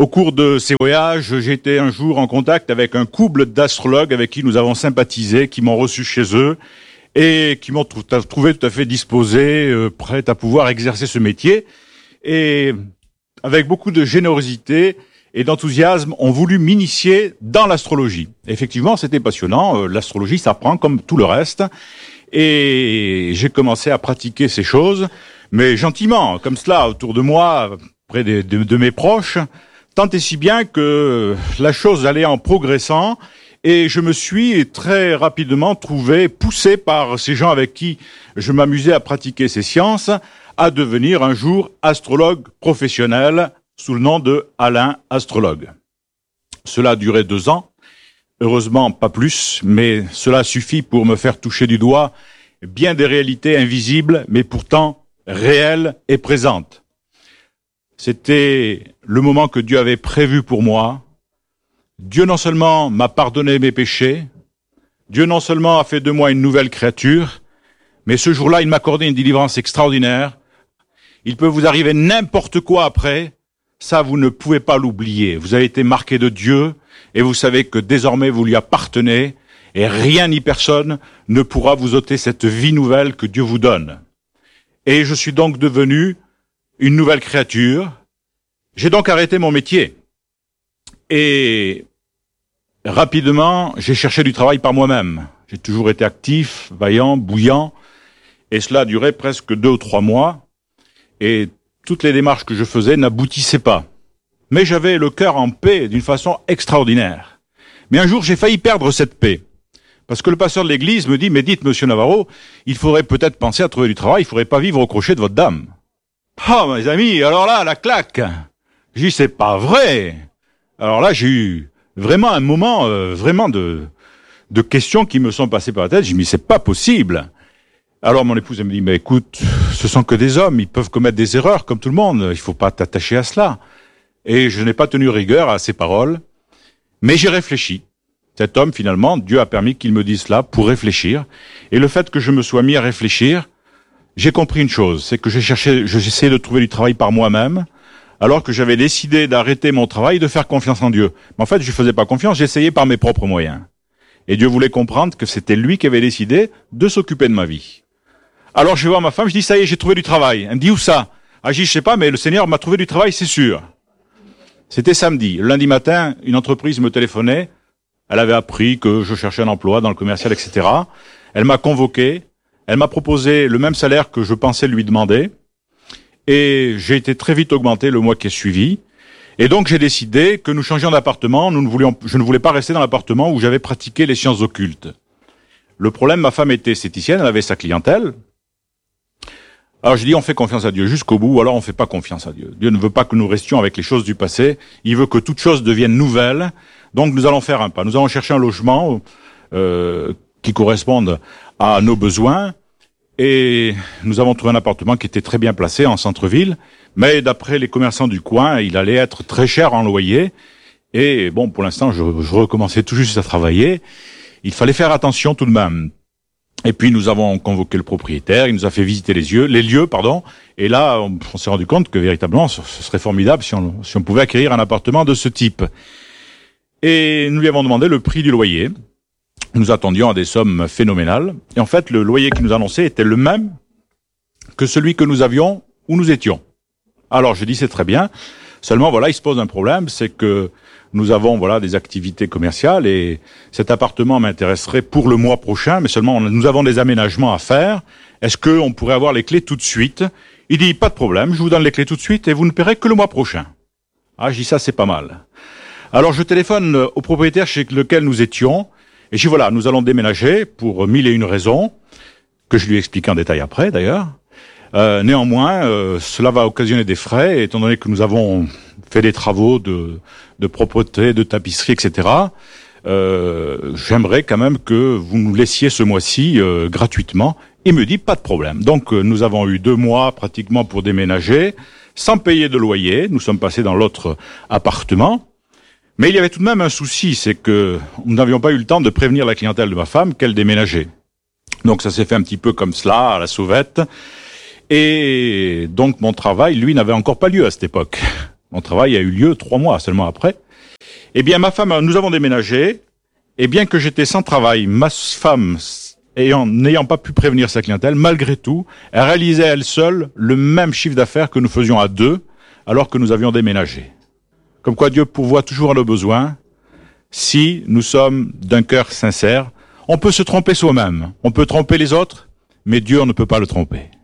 Au cours de ces voyages, j'ai été un jour en contact avec un couple d'astrologues avec qui nous avons sympathisé, qui m'ont reçu chez eux et qui m'ont trouvé tout à fait disposé, prêt à pouvoir exercer ce métier. Et avec beaucoup de générosité et d'enthousiasme, ont voulu m'initier dans l'astrologie. Effectivement, c'était passionnant. L'astrologie s'apprend comme tout le reste. Et j'ai commencé à pratiquer ces choses, mais gentiment, comme cela, autour de moi, près de mes proches, tant et si bien que la chose allait en progressant, et je me suis très rapidement trouvé poussé par ces gens avec qui je m'amusais à pratiquer ces sciences, à devenir un jour astrologue professionnel sous le nom de Alain Astrologue. Cela a duré 2 ans. Heureusement, pas plus, mais cela suffit pour me faire toucher du doigt bien des réalités invisibles, mais pourtant réelles et présentes. C'était le moment que Dieu avait prévu pour moi. Dieu non seulement m'a pardonné mes péchés, Dieu non seulement a fait de moi une nouvelle créature, mais ce jour-là, il m'a accordé une délivrance extraordinaire. Il peut vous arriver n'importe quoi après, ça vous ne pouvez pas l'oublier. Vous avez été marqué de Dieu, et vous savez que désormais vous lui appartenez, et rien ni personne ne pourra vous ôter cette vie nouvelle que Dieu vous donne. Et je suis donc devenu une nouvelle créature. J'ai donc arrêté mon métier. Et rapidement, j'ai cherché du travail par moi-même. J'ai toujours été actif, vaillant, bouillant, et cela a duré presque 2 ou 3 mois, et toutes les démarches que je faisais n'aboutissaient pas. Mais j'avais le cœur en paix d'une façon extraordinaire. Mais un jour, j'ai failli perdre cette paix. Parce que le pasteur de l'église me dit, mais dites, monsieur Navarro, il faudrait peut-être penser à trouver du travail, il faudrait pas vivre au crochet de votre dame. Ah, mes amis, alors là, la claque. J'ai dit, c'est pas vrai. Alors là, j'ai eu vraiment un moment, vraiment de questions qui me sont passées par la tête. J'ai dit, mais c'est pas possible. Alors mon épouse, elle me dit, mais écoute, ce sont que des hommes, ils peuvent commettre des erreurs comme tout le monde, il faut pas t'attacher à cela. Et je n'ai pas tenu rigueur à ces paroles, mais j'ai réfléchi. Cet homme, finalement, Dieu a permis qu'il me dise cela pour réfléchir. Et le fait que je me sois mis à réfléchir, j'ai compris une chose, c'est que j'essayais de trouver du travail par moi-même, alors que j'avais décidé d'arrêter mon travail et de faire confiance en Dieu. Mais en fait, je ne faisais pas confiance, j'essayais par mes propres moyens. Et Dieu voulait comprendre que c'était lui qui avait décidé de s'occuper de ma vie. Alors je vais voir ma femme, je dis, ça y est, j'ai trouvé du travail. Elle me dit, où ça? Ah, je dis, je sais pas, mais le Seigneur m'a trouvé du travail, c'est sûr. C'était samedi. Le lundi matin, une entreprise me téléphonait. Elle avait appris que je cherchais un emploi dans le commercial, etc. Elle m'a convoqué. Elle m'a proposé le même salaire que je pensais lui demander. Et j'ai été très vite augmenté le mois qui est suivi. Et donc j'ai décidé que nous changions d'appartement. Je ne voulais pas rester dans l'appartement où j'avais pratiqué les sciences occultes. Le problème, ma femme était esthéticienne, elle avait sa clientèle. Alors j'ai dit, on fait confiance à Dieu jusqu'au bout, ou alors on fait pas confiance à Dieu. Dieu ne veut pas que nous restions avec les choses du passé, il veut que toute chose devienne nouvelle. Donc nous allons faire un pas, nous allons chercher un logement qui corresponde à nos besoins, et nous avons trouvé un appartement qui était très bien placé en centre-ville, mais d'après les commerçants du coin, il allait être très cher en loyer, et bon, pour l'instant, je recommençais tout juste à travailler, il fallait faire attention tout de même. Et puis nous avons convoqué le propriétaire, il nous a fait visiter les lieux, et là on s'est rendu compte que véritablement ce serait formidable si on pouvait acquérir un appartement de ce type. Et nous lui avons demandé le prix du loyer. Nous attendions à des sommes phénoménales, et en fait le loyer qu'il nous annonçait était le même que celui que nous avions où nous étions. Alors je dis c'est très bien, seulement voilà, il se pose un problème, c'est que nous avons des activités commerciales et cet appartement m'intéresserait pour le mois prochain, mais seulement nous avons des aménagements à faire. Est-ce qu'on pourrait avoir les clés tout de suite? Il dit, pas de problème, je vous donne les clés tout de suite et vous ne paierez que le mois prochain. Ah, je dis, ça c'est pas mal. Alors je téléphone au propriétaire chez lequel nous étions et je dis, voilà, nous allons déménager pour 1001 raisons, que je lui explique en détail après d'ailleurs. Néanmoins, cela va occasionner des frais, étant donné que nous avons fait des travaux de propreté, de tapisserie, etc. J'aimerais quand même que vous nous laissiez ce mois-ci gratuitement. Il me dit pas de problème. Donc nous avons eu 2 mois pratiquement pour déménager, sans payer de loyer. Nous sommes passés dans l'autre appartement. Mais il y avait tout de même un souci, c'est que nous n'avions pas eu le temps de prévenir la clientèle de ma femme qu'elle déménageait. Donc ça s'est fait un petit peu comme cela, à la sauvette. Et donc mon travail, lui, n'avait encore pas lieu à cette époque. Mon travail a eu lieu 3 mois seulement après. Eh bien, ma femme, nous avons déménagé. Et bien que j'étais sans travail, ma femme, n'ayant pas pu prévenir sa clientèle, malgré tout, elle réalisait elle seule le même chiffre d'affaires que nous faisions à 2, alors que nous avions déménagé. Comme quoi Dieu pourvoit toujours à nos besoins, si nous sommes d'un cœur sincère. On peut se tromper soi-même, on peut tromper les autres, mais Dieu, on ne peut pas le tromper.